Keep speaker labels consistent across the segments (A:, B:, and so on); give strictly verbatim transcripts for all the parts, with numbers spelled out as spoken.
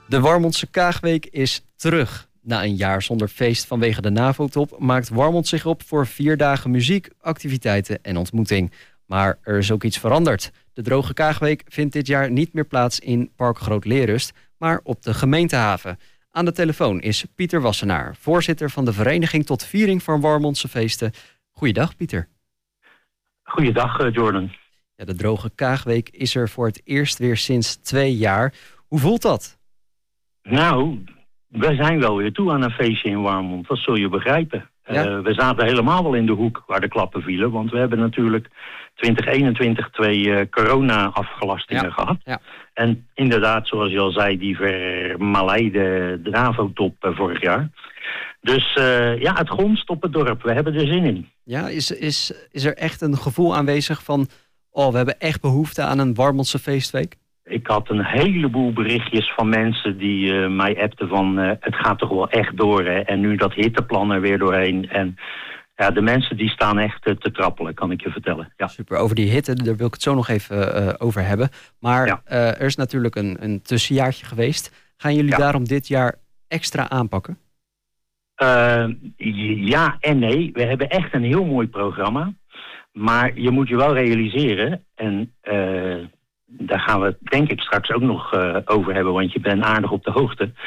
A: De Warmondse Kaagweek is terug. Na een jaar zonder feest vanwege de NAVO-top maakt Warmond zich op voor vier dagen muziek, activiteiten en ontmoeting. Maar er is ook iets veranderd. De Droge Kaagweek vindt dit jaar niet meer plaats in Park Groot Leerrust, maar op de gemeentehaven. Aan de telefoon is Pieter Wassenaar, voorzitter van de Vereniging tot Viering van Warmondse Feesten. Goeiedag, Pieter.
B: Goeiedag, Jordan.
A: Ja, de Droge Kaagweek is er voor het eerst weer sinds twee jaar. Hoe voelt dat?
B: Nou, we zijn wel weer toe aan een feestje in Warmond. Dat zul je begrijpen. Ja. Uh, we zaten helemaal wel in de hoek waar de klappen vielen. Want we hebben natuurlijk twintig eenentwintig twee uh, corona-afgelastingen ja. gehad. Ja. En inderdaad, zoals je al zei, die vermaleide de NAVO-top uh, vorig jaar. Dus uh, ja, het gonst op het dorp. We hebben er zin in.
A: Ja, is, is, is er echt een gevoel aanwezig van... oh, we hebben echt behoefte aan een Warmondse feestweek?
B: Ik had een heleboel berichtjes van mensen die uh, mij appten van... Uh, het gaat toch wel echt door, hè? En nu dat hitteplan er weer doorheen. En ja, de mensen die staan echt uh, te trappelen, kan ik je vertellen. Ja.
A: Super, over die hitte, daar wil ik het zo nog even uh, over hebben. Maar ja. uh, er is natuurlijk een, een tussenjaartje geweest. Gaan jullie ja. daarom dit jaar extra aanpakken?
B: Uh, ja en nee. We hebben echt een heel mooi programma. Maar je moet je wel realiseren... en uh, daar gaan we het denk ik straks ook nog uh, over hebben... want je bent aardig op de hoogte. Uh,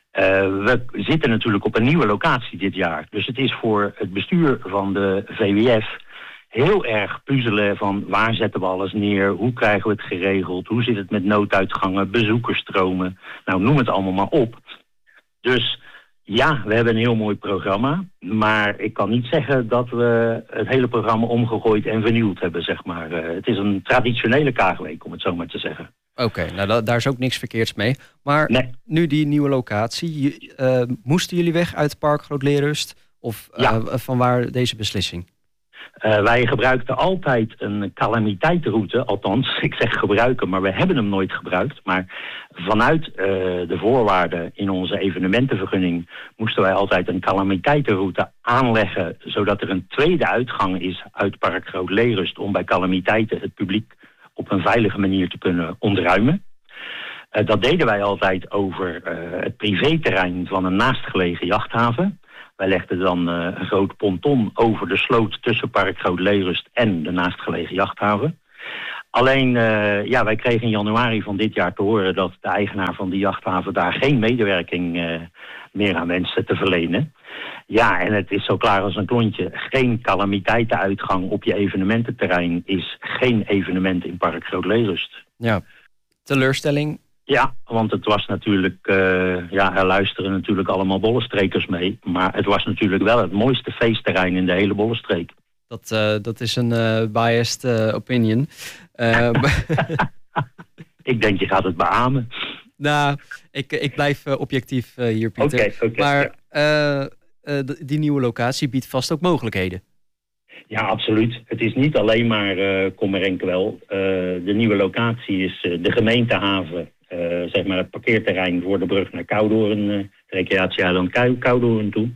B: we zitten natuurlijk op een nieuwe locatie dit jaar. Dus het is voor het bestuur van de V W F... heel erg puzzelen van waar zetten we alles neer... hoe krijgen we het geregeld, hoe zit het met nooduitgangen... bezoekersstromen, nou noem het allemaal maar op. Dus... ja, we hebben een heel mooi programma. Maar ik kan niet zeggen dat we het hele programma omgegooid en vernieuwd hebben, zeg maar. Uh, het is een traditionele Kaagweek, om het zo maar te zeggen.
A: Oké, okay, nou da- daar is ook niks verkeerds mee. Maar
B: nee.
A: Nu die nieuwe locatie. Uh, moesten jullie weg uit het Park Groot Leerrust? Of uh, ja. van waar deze beslissing?
B: Uh, wij gebruikten altijd een calamiteitenroute, althans, ik zeg gebruiken, maar we hebben hem nooit gebruikt. Maar vanuit uh, de voorwaarden in onze evenementenvergunning moesten wij altijd een calamiteitenroute aanleggen, zodat er een tweede uitgang is uit Park Groot Leerrust om bij calamiteiten het publiek op een veilige manier te kunnen ontruimen. Uh, dat deden wij altijd over uh, het privéterrein van een naastgelegen jachthaven. Wij legden dan uh, een groot ponton over de sloot tussen Park Groot Leerrust en de naastgelegen jachthaven. Alleen, uh, ja, wij kregen in januari van dit jaar te horen dat de eigenaar van die jachthaven daar geen medewerking uh, meer aan wenste te verlenen. Ja, en het is zo klaar als een klontje. Geen calamiteitenuitgang op je evenemententerrein is geen evenement in Park Groot Leerrust.
A: Ja, teleurstelling.
B: Ja, want het was natuurlijk, uh, ja, er luisteren natuurlijk allemaal bollenstrekers mee. Maar het was natuurlijk wel het mooiste feestterrein in de hele bollenstreek.
A: Dat, uh, dat is een uh, biased uh, opinion. Uh,
B: ik denk, je gaat het beamen.
A: Nou, ik, ik blijf uh, objectief uh, hier, Pieter.
B: Okay, okay,
A: maar ja. uh, uh, die nieuwe locatie biedt vast ook mogelijkheden.
B: Ja, absoluut. Het is niet alleen maar uh, kommer en kwel. Uh, de nieuwe locatie is uh, de gemeentehaven. Uh, zeg maar het parkeerterrein voor de brug naar Koudoorn, uh, recreatieeiland Koudoorn toe.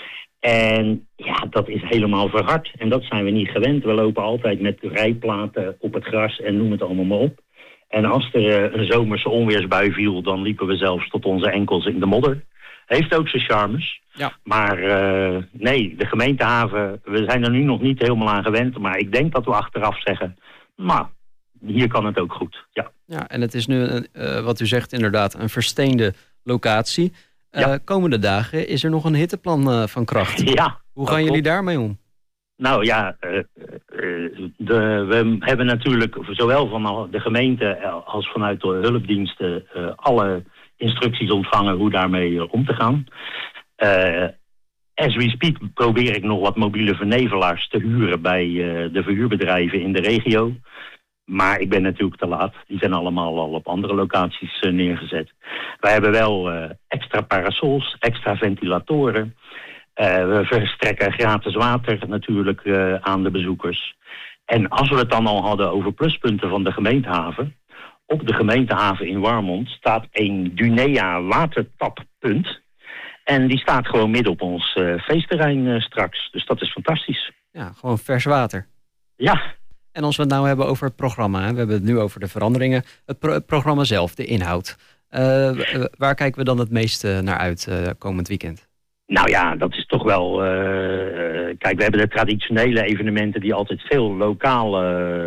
B: En ja, dat is helemaal verhard. En dat zijn we niet gewend. We lopen altijd met rijplaten op het gras en noem het allemaal maar op. En als er uh, een zomerse onweersbui viel, dan liepen we zelfs tot onze enkels in de modder. Heeft ook zijn charmes. Ja. Maar uh, nee, de gemeentehaven, we zijn er nu nog niet helemaal aan gewend. Maar ik denk dat we achteraf zeggen, nou, hier kan het ook goed, ja.
A: Ja, en het is nu, uh, wat u zegt, inderdaad een versteende locatie. Uh, ja. Komende dagen is er nog een hitteplan uh, van kracht.
B: Ja.
A: Hoe gaan jullie daarmee om?
B: Nou ja, uh, uh, de, we hebben natuurlijk zowel van de gemeente als vanuit de hulpdiensten uh, alle instructies ontvangen hoe daarmee uh, om te gaan. Uh, as we speak probeer ik nog wat mobiele vernevelaars te huren bij uh, de verhuurbedrijven in de regio. Maar ik ben natuurlijk te laat. Die zijn allemaal al op andere locaties uh, neergezet. Wij hebben wel uh, extra parasols, extra ventilatoren. Uh, we verstrekken gratis water natuurlijk uh, aan de bezoekers. En als we het dan al hadden over pluspunten van de gemeentehaven. Op de gemeentehaven in Warmond staat een Dunea watertappunt. En die staat gewoon midden op ons uh, feestterrein uh, straks. Dus dat is fantastisch.
A: Ja, gewoon vers water.
B: Ja.
A: En als we het nou hebben over het programma. Hè, we hebben het nu over de veranderingen. Het, pro- het programma zelf, de inhoud. Uh, waar kijken we dan het meeste naar uit uh, komend weekend?
B: Nou ja, dat is toch wel... Uh, kijk, we hebben de traditionele evenementen die altijd veel lokale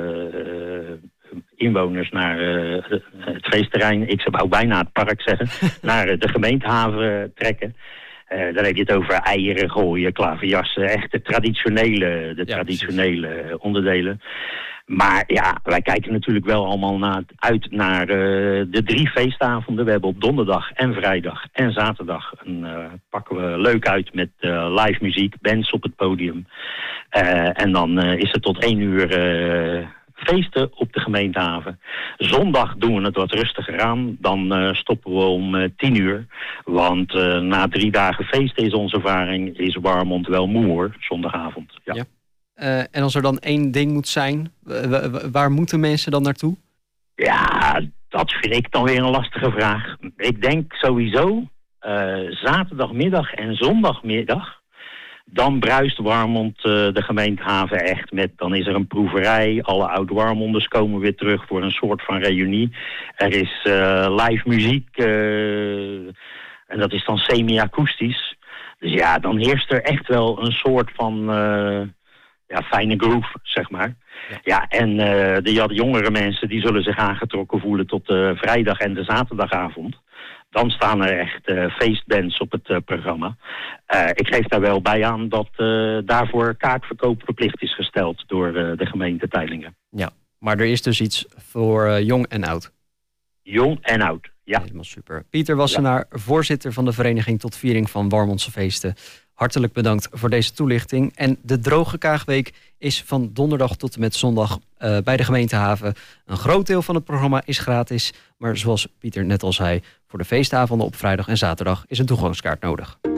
B: uh, inwoners naar uh, het feestterrein, ik zou ook bijna het park zeggen, naar uh, de gemeentehaven trekken. Uh, dan heb je het over eieren gooien, klaverjassen, echt de traditionele, de ja, traditionele precies. onderdelen. Maar ja, wij kijken natuurlijk wel allemaal naar, uit naar uh, de drie feestavonden. We hebben op donderdag en vrijdag en zaterdag een, uh, pakken we leuk uit met uh, live muziek, bands op het podium. Uh, en dan uh, is het tot één uur uh, feesten op de gemeentehaven. Zondag doen we het wat rustiger aan. Dan uh, stoppen we om uh, tien uur. Want uh, na drie dagen feesten is onze ervaring, is Warmond wel moe hoor, zondagavond. Ja.
A: ja. Uh, en als er dan één ding moet zijn, waar moeten mensen dan naartoe?
B: Ja, dat vind ik dan weer een lastige vraag. Ik denk sowieso uh, zaterdagmiddag en zondagmiddag, dan bruist Warmond uh, de gemeentehaven echt met, dan is er een proeverij, alle oud-Warmonders komen weer terug voor een soort van reunie. Er is uh, live muziek uh, en dat is dan semi-akoestisch. Dus ja, dan heerst er echt wel een soort van... Uh, Ja, fijne groove, zeg maar. Ja, ja en uh, de jongere mensen die zullen zich aangetrokken voelen tot de vrijdag en de zaterdagavond. Dan staan er echt uh, feestbands op het uh, programma. Uh, ik geef daar wel bij aan dat uh, daarvoor kaartverkoop verplicht is gesteld door uh, de gemeente Teylingen.
A: Ja, maar er is dus iets voor uh, jong en oud.
B: Jong en oud, ja.
A: Helemaal super. Pieter Wassenaar, ja. voorzitter van de Vereniging tot Viering van Warmondse Feesten. Hartelijk bedankt voor deze toelichting. En de Droge Kaagweek is van donderdag tot en met zondag uh, bij de gemeentehaven. Een groot deel van het programma is gratis. Maar zoals Pieter net al zei, voor de feestavonden op vrijdag en zaterdag is een toegangskaart nodig.